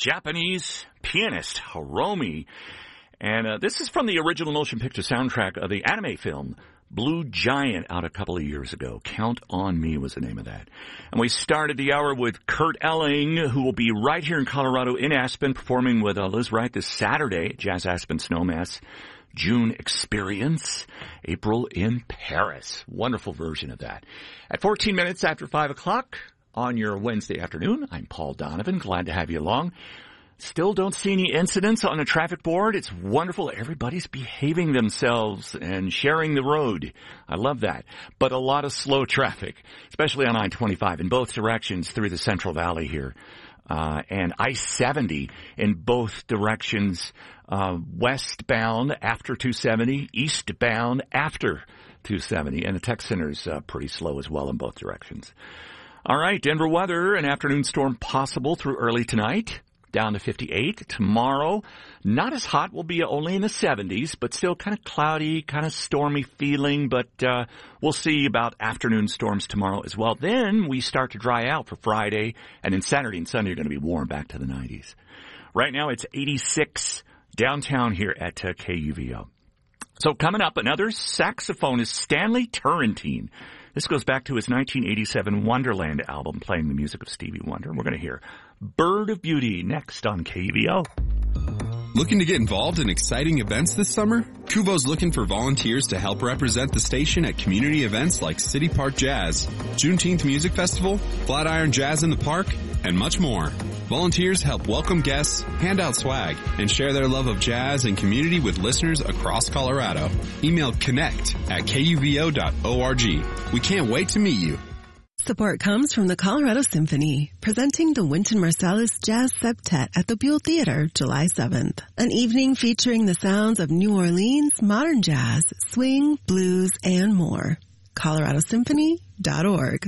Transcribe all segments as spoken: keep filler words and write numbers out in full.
Japanese pianist Hiromi. And uh, this is from the original motion picture soundtrack of the anime film Blue Giant, out a couple of years ago. Count on Me was the name of that. And we started the hour with Kurt Elling, who will be right here in Colorado in Aspen, performing with uh, Liz Wright this Saturday at Jazz Aspen Snowmass. June Experience, April in Paris. Wonderful version of that. At fourteen minutes after five o'clock on your Wednesday afternoon, I'm Paul Donovan. Glad to have you along. Still don't see any incidents on the traffic board. It's wonderful. Everybody's behaving themselves and sharing the road. I love that. But a lot of slow traffic, especially on I twenty-five in both directions through the Central Valley here. Uh, and I seventy in both directions, uh, westbound after two seventy, eastbound after two seventy. And the tech center's uh, pretty slow as well in both directions. All right, Denver weather, an afternoon storm possible through early tonight. Down to fifty-eight. Tomorrow, not as hot, will be only in the seventies, but still kind of cloudy, kind of stormy feeling, but uh we'll see about afternoon storms tomorrow as well. Then we start to dry out for Friday, and then Saturday and Sunday are going to be warm back to the nineties. Right now it's eighty-six downtown here at uh, K U V O. So coming up, another saxophonist, Stanley Turrentine. This goes back to his nineteen eighty-seven Wonderland album, playing the music of Stevie Wonder. We're going to hear Bird of Beauty next on K U V O. Looking to get involved in exciting events this summer? Kuvo's looking for volunteers to help represent the station at community events like City Park Jazz, Juneteenth Music Festival, Flatiron Jazz in the Park, and much more. Volunteers help welcome guests, hand out swag, and share their love of jazz and community with listeners across Colorado. Email connect at K U V O dot org. We can't wait to meet you. Support comes from the Colorado Symphony, presenting the Wynton Marsalis Jazz Septet at the Buell Theater, July seventh. An evening featuring the sounds of New Orleans, modern jazz, swing, blues, and more. colorado symphony dot org.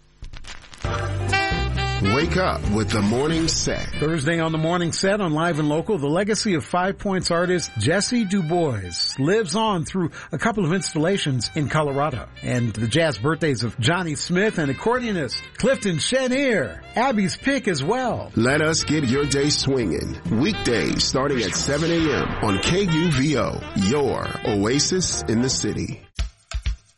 Wake up with the Morning Set. Thursday on the Morning Set on Live and Local, the legacy of Five Points artist Jesse DuBois lives on through a couple of installations in Colorado. And the jazz birthdays of Johnny Smith and accordionist Clifton Chenier. Abby's pick as well. Let us get your day swinging. Weekdays starting at seven a.m. on K U V O, your oasis in the city.